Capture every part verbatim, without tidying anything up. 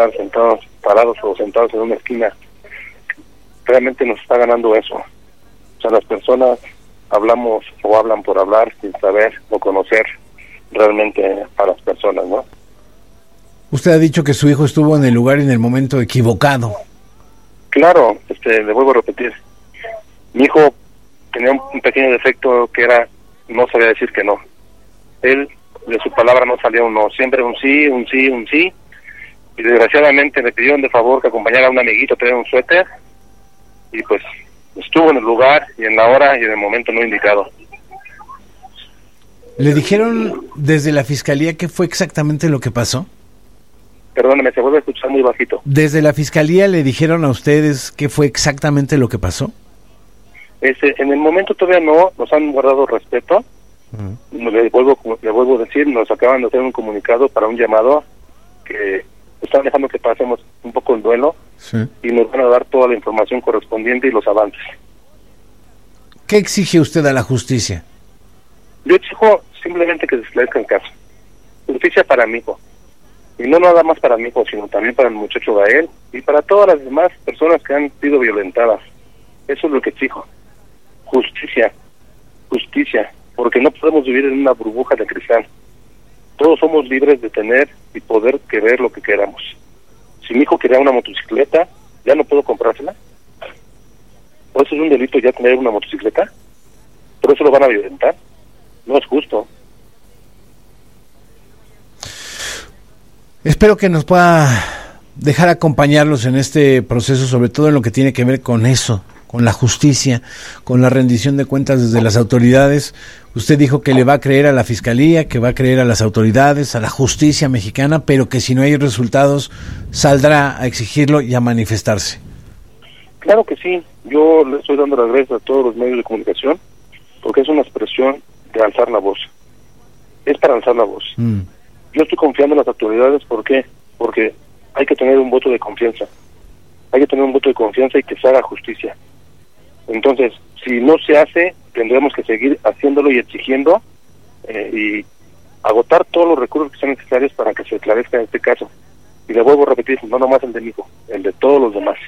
estar sentados, parados o sentados en una esquina. Realmente nos está ganando eso. O sea, las personas hablamos o hablan por hablar sin saber o conocer realmente a las personas, ¿no? Usted ha dicho que su hijo estuvo en el lugar y en el momento equivocado. Claro, este, le vuelvo a repetir. Mi hijo tenía un pequeño defecto que era, no sabía decir que no. Él, de su palabra no salía un no, siempre un sí, un sí, un sí. Y desgraciadamente le pidieron de favor que acompañara a un amiguito a traer un suéter. Y pues estuvo en el lugar y en la hora y en el momento no indicado. ¿Le dijeron desde la fiscalía qué fue exactamente lo que pasó? Perdóneme, se vuelve a escuchar muy bajito. ¿Desde la fiscalía le dijeron a ustedes qué fue exactamente lo que pasó? Este, en el momento todavía no, nos han guardado respeto. Uh-huh. Le vuelvo, le vuelvo a decir, nos acaban de hacer un comunicado para un llamado que están dejando que pasemos un poco el duelo, sí, y nos van a dar toda la información correspondiente y los avances. ¿Qué exige usted a la justicia? Yo exijo simplemente que se esclarezca el caso. Justicia para mi hijo. Y no nada más para mi hijo, sino también para el muchacho Gael y para todas las demás personas que han sido violentadas. Eso es lo que exijo. Justicia. Justicia. Porque no podemos vivir en una burbuja de cristal. Todos somos libres de tener y poder querer lo que queramos. Si mi hijo quería una motocicleta, ¿ya no puedo comprársela? ¿O eso es un delito ya tener una motocicleta? ¿Pero eso lo van a violentar? No es justo. Espero que nos pueda dejar acompañarlos en este proceso, sobre todo en lo que tiene que ver con eso, con la justicia, con la rendición de cuentas desde las autoridades. Usted dijo que le va a creer a la Fiscalía, que va a creer a las autoridades, a la justicia mexicana, pero que si no hay resultados saldrá a exigirlo y a manifestarse. Claro que sí. Yo le estoy dando las gracias a todos los medios de comunicación, porque es una expresión de alzar la voz. Es para alzar la voz. Mm. Yo estoy confiando en las autoridades. ¿Por qué? Porque hay que tener un voto de confianza. Hay que tener un voto de confianza y que se haga justicia. Entonces, si no se hace, tendremos que seguir haciéndolo y exigiendo eh, y agotar todos los recursos que sean necesarios para que se esclarezca este caso. Y le vuelvo a repetir, no nomás el de mi hijo, el de todos los demás.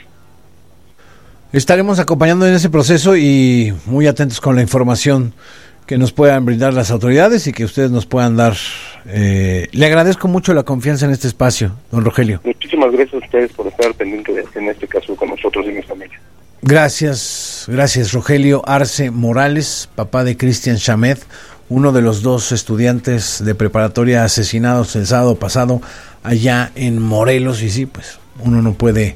Estaremos acompañando en ese proceso y muy atentos con la información que nos puedan brindar las autoridades y que ustedes nos puedan dar. Eh, le agradezco mucho la confianza en este espacio, don Rogelio. Muchísimas gracias a ustedes por estar pendientes de, en este caso con nosotros y mi familia. Gracias, gracias Rogelio Arce Morales, papá de Cristian Shamed, uno de los dos estudiantes de preparatoria asesinados el sábado pasado allá en Morelos. Y sí, pues uno no puede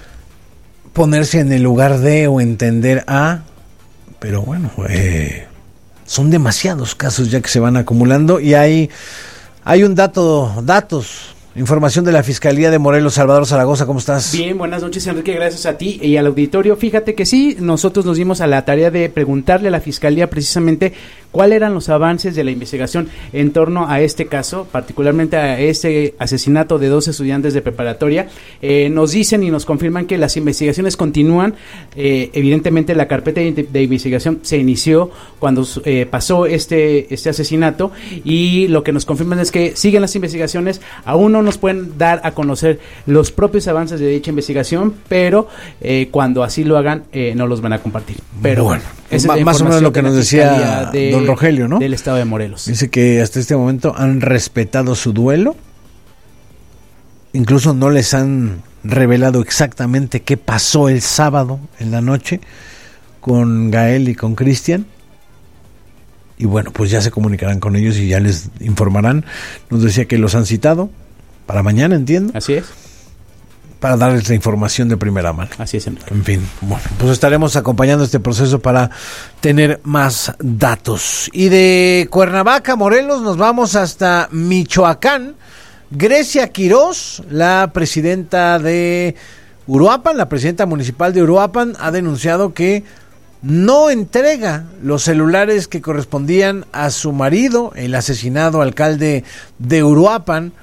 ponerse en el lugar de o entender a, pero bueno, eh, son demasiados casos ya que se van acumulando y hay, hay un dato, datos, información de la Fiscalía de Morelos. Salvador Zaragoza, ¿cómo estás? Bien, buenas noches, Enrique, gracias a ti y al auditorio. Fíjate que sí, nosotros nos dimos a la tarea de preguntarle a la Fiscalía precisamente cuáles eran los avances de la investigación en torno a este caso, particularmente a este asesinato de dos estudiantes de preparatoria. Eh, nos dicen y nos confirman que las investigaciones continúan. Eh, evidentemente la carpeta de, de investigación se inició cuando eh, pasó este, este asesinato, y lo que nos confirman es que siguen las investigaciones. Aún no nos pueden dar a conocer los propios avances de dicha investigación, pero eh, cuando así lo hagan eh, no los van a compartir. Pero bueno, esa es más o menos lo que nos decía de, don Rogelio, ¿no? Del estado de Morelos. Dice que hasta este momento han respetado su duelo, incluso no les han revelado exactamente qué pasó el sábado en la noche con Gael y con Cristian. Y bueno, pues ya se comunicarán con ellos y ya les informarán. Nos decía que los han citado para mañana, entiendo. Así es. Para darles la información de primera mano. Así es, Enrique. En fin, bueno, pues estaremos acompañando este proceso para tener más datos. Y de Cuernavaca, Morelos, nos vamos hasta Michoacán. Grecia Quirós, la presidenta de Uruapan, la presidenta municipal de Uruapan, ha denunciado que no entrega los celulares que correspondían a su marido, el asesinado alcalde de Uruapan,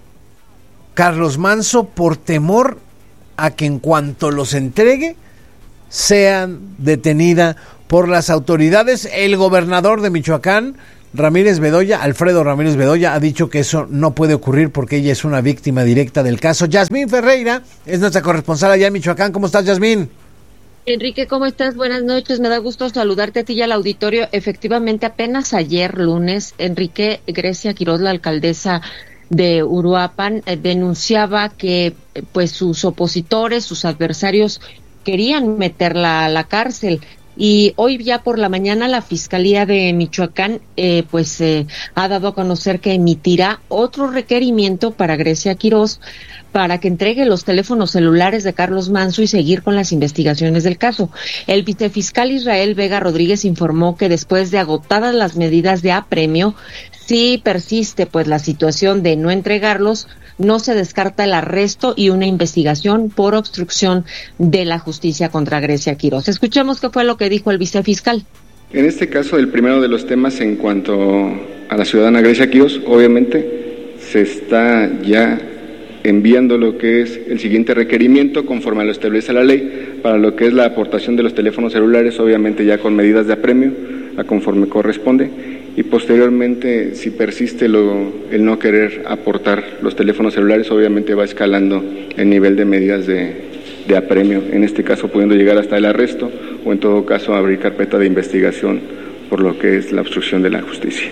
Carlos Manso, por temor a que en cuanto los entregue sean detenida por las autoridades. El gobernador de Michoacán Ramírez Bedoya, Alfredo Ramírez Bedoya, ha dicho que eso no puede ocurrir porque ella es una víctima directa del caso. Yasmín Ferreira es nuestra corresponsal allá en Michoacán. ¿Cómo estás, Yasmín? Enrique, ¿cómo estás? Buenas noches, me da gusto saludarte a ti y al auditorio. Efectivamente, apenas ayer lunes, Enrique Grecia Quiroz, la alcaldesa de Uruapan, eh, denunciaba que eh, pues sus opositores, sus adversarios querían meterla a la cárcel. Y hoy ya por la mañana la Fiscalía de Michoacán eh, pues eh, ha dado a conocer que emitirá otro requerimiento para Grecia Quiroz para que entregue los teléfonos celulares de Carlos Manso y seguir con las investigaciones del caso. El vicefiscal Israel Vega Rodríguez informó que después de agotadas las medidas de apremio, si persiste pues la situación de no entregarlos, no se descarta el arresto y una investigación por obstrucción de la justicia contra Grecia Quiroz. Escuchemos qué fue lo que dijo el vicefiscal. En este caso, el primero de los temas en cuanto a la ciudadana Grecia Quiroz, obviamente se está ya enviando lo que es el siguiente requerimiento conforme lo establece la ley para lo que es la aportación de los teléfonos celulares, obviamente ya con medidas de apremio, a conforme corresponde. Y posteriormente, si persiste lo, el no querer aportar los teléfonos celulares, obviamente va escalando el nivel de medidas de, de apremio, en este caso pudiendo llegar hasta el arresto o en todo caso abrir carpeta de investigación por lo que es la obstrucción de la justicia.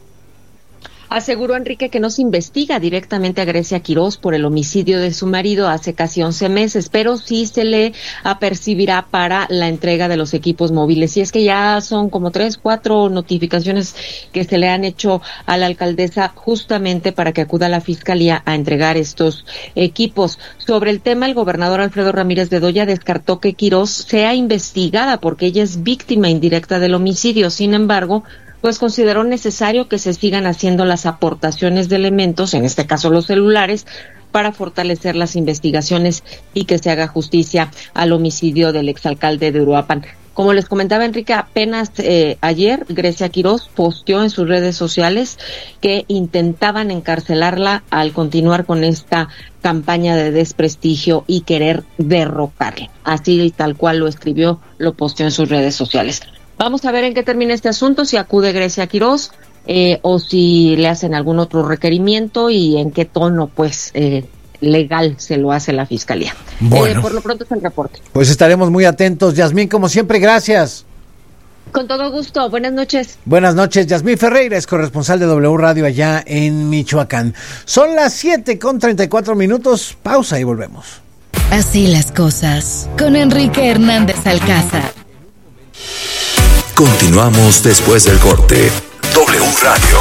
Aseguró Enrique que no se investiga directamente a Grecia Quiroz por el homicidio de su marido hace casi once meses, pero sí se le apercibirá para la entrega de los equipos móviles. Y es que ya son como tres, cuatro notificaciones que se le han hecho a la alcaldesa justamente para que acuda a la Fiscalía a entregar estos equipos. Sobre el tema, el gobernador Alfredo Ramírez Bedoya descartó que Quiroz sea investigada porque ella es víctima indirecta del homicidio. Sin embargo, pues consideró necesario que se sigan haciendo las aportaciones de elementos, en este caso los celulares, para fortalecer las investigaciones y que se haga justicia al homicidio del exalcalde de Uruapan. Como les comentaba Enrique, apenas eh, ayer Grecia Quiroz posteó en sus redes sociales que intentaban encarcelarla al continuar con esta campaña de desprestigio y querer derrocarla. Así y tal cual lo escribió, lo posteó en sus redes sociales. Vamos a ver en qué termina este asunto, si acude Grecia Quiroz eh, o si le hacen algún otro requerimiento y en qué tono pues eh, legal se lo hace la Fiscalía. Bueno, eh, por lo pronto es el reporte. Pues estaremos muy atentos. Yasmín, como siempre, gracias. Con todo gusto, buenas noches. Buenas noches, Yasmín Ferreira es corresponsal de W Radio allá en Michoacán. Son las siete con treinta y cuatro minutos, pausa y volvemos. Así las cosas, con Enrique Hernández Alcázar. Continuamos después del corte. W Radio.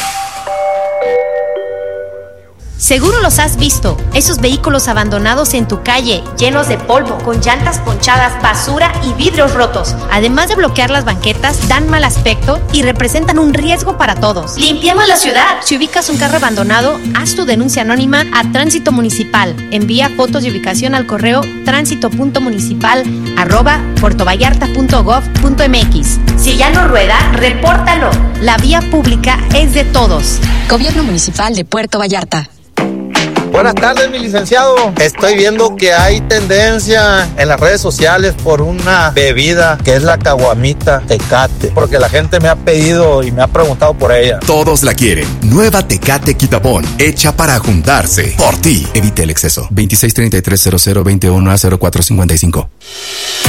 Seguro los has visto, esos vehículos abandonados en tu calle, llenos de polvo, con llantas ponchadas, basura y vidrios rotos. Además de bloquear las banquetas, dan mal aspecto y representan un riesgo para todos. ¡Limpiemos la ciudad! Si ubicas un carro abandonado, haz tu denuncia anónima a Tránsito Municipal. Envía fotos de ubicación al correo tránsito punto municipal arroba puertovallarta punto gov punto mx. Si ya no rueda, repórtalo. La vía pública es de todos. Gobierno Municipal de Puerto Vallarta. Buenas tardes, mi licenciado. Estoy viendo que hay tendencia en las redes sociales por una bebida que es la caguamita Tecate, porque la gente me ha pedido y me ha preguntado por ella. Todos la quieren. Nueva Tecate Quitapón, hecha para juntarse. Por ti. Evite el exceso. veintiséis treinta y tres cero cero veintiuno a cero cuatro cincuenta y cinco.